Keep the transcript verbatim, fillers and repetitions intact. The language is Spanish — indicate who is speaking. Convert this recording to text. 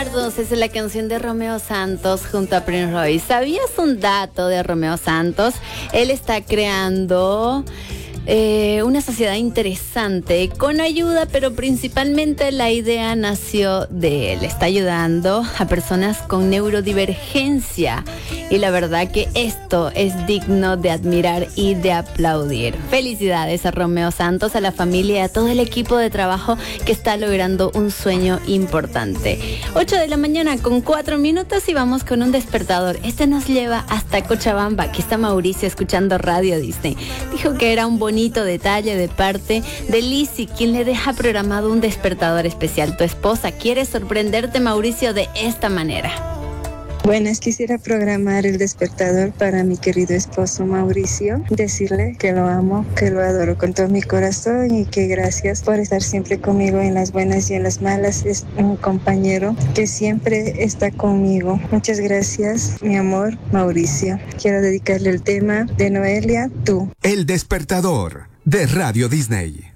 Speaker 1: Bastardos es la canción de Romeo Santos junto a Prince Royce. ¿Sabías un dato de Romeo Santos? Él está creando eh, una sociedad interesante con ayuda, pero principalmente la idea nació de él. Está ayudando a personas con neurodivergencia y la verdad que esto es digno de admirar y de aplaudir. Felicidades a Romeo Santos, a la familia y a todo el equipo de trabajo que está logrando un sueño importante. ocho de la mañana con cuatro minutos y vamos con un despertador. Este nos lleva hasta Cochabamba. Aquí está Mauricio escuchando Radio Disney. Dijo que era un bonito detalle de parte de Lizzy, quien le deja programado un despertador especial. Tu esposa quiere sorprenderte, Mauricio, de esta manera.
Speaker 2: Buenas, quisiera programar el despertador para mi querido esposo Mauricio, decirle que lo amo, que lo adoro con todo mi corazón y que gracias por estar siempre conmigo en las buenas y en las malas. Es un compañero que siempre está conmigo. Muchas gracias, mi amor, Mauricio. Quiero dedicarle el tema de Noelia, Tú.
Speaker 3: El despertador de Radio Disney.